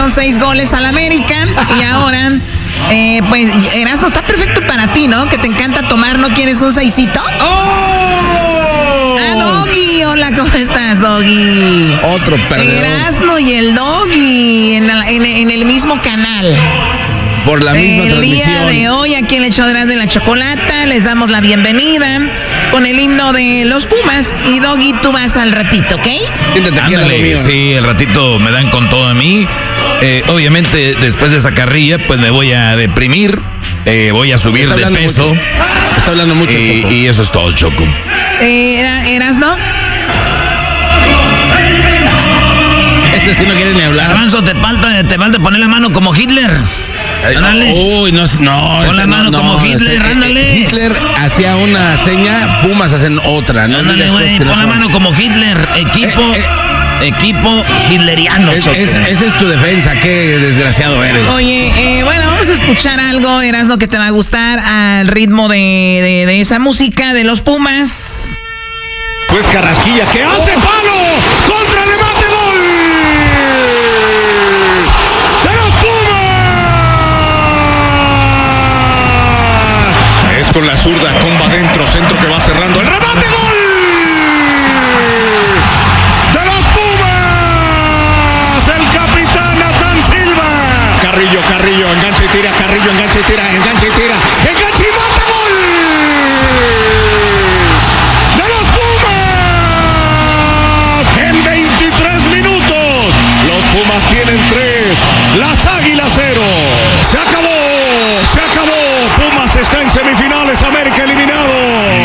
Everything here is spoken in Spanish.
metieron 6 goles al América y ahora, pues, Erasmo, está perfecto para ti, ¿no? Que te encanta tomar, ¿no quieres un 6cito? ¡Oh! Ah, Doggy, hola, ¿cómo estás, Doggy? Otro perdedor. Erasmo y el Doggy en el mismo canal. Por la misma transmisión. El día de hoy, aquí en el show de Erasmo y la Chocolata, les damos la bienvenida con el himno de los Pumas. Y Doggy, tú vas al ratito, ¿ok? Siéntate aquí al lado mío. Sí, el ratito me dan con todo a mí. Obviamente, después de esa carrilla, pues me voy a deprimir. Voy a subir de peso. Mucho. Está hablando mucho, Choco. Y eso es todo, Choco. ¿Erasmo? Este sí no quiere ni hablar. Garbanzo, te falta poner la mano como Hitler. Ándale. Uy, no. Pon la mano como Hitler, ándale. Hitler hacía una seña, Pumas hacen otra. No Ándale, digas cosas güey, que no pon la son. mano como Hitler. Equipo hitleriano. Esa es tu defensa, qué desgraciado eres. Oye, bueno, vamos a escuchar algo, Erasmo, que te va a gustar al ritmo de esa música de los Pumas. Pues Carrasquilla, que hace palo, contra remate, gol de los Pumas. Es con la zurda, comba adentro, centro que va cerrando, el remate, gol.